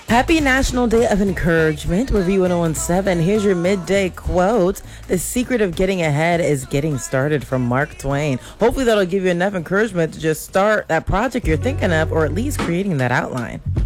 Happy National Day of Encouragement with V1017. Here's your midday quote. The secret of getting ahead is getting started, from Mark Twain. Hopefully that'll give you enough encouragement to just start that project you're thinking of, or at least creating that outline.